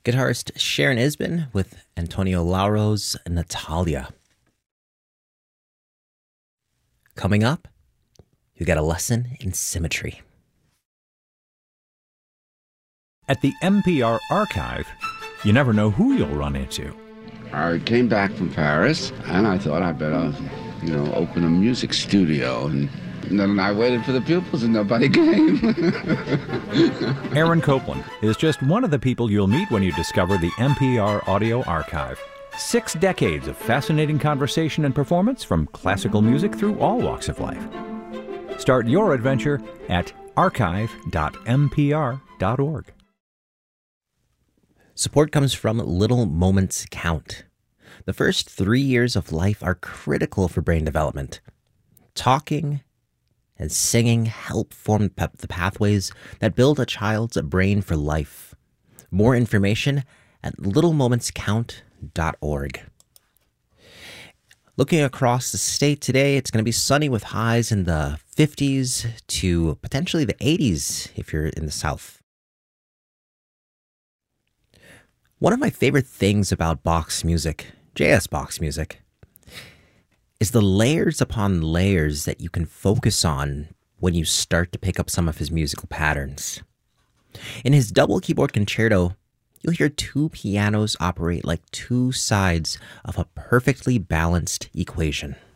Guitarist Sharon Isbin with Antonio Lauro's Natalia. Coming up, you got a lesson in symmetry. At the NPR archive, you never know who you'll run into. I came back from Paris, and I thought I'd better, open a music studio. And then I waited for the pupils, and nobody came. Aaron Copland is just one of the people you'll meet when you discover the NPR Audio Archive. 6 decades of fascinating conversation and performance from classical music through all walks of life. Start your adventure at archive.npr.org. Support comes from Little Moments Count. The first 3 years of life are critical for brain development. Talking and singing help form the pathways that build a child's brain for life. More information at littlemomentscount.org. Looking across the state today, it's going to be sunny with highs in the 50s to potentially the 80s if you're in the south. One of my favorite things about box music, JS box music, is the layers upon layers that you can focus on when you start to pick up some of his musical patterns. In his double keyboard concerto, you'll hear 2 pianos operate like 2 sides of a perfectly balanced equation.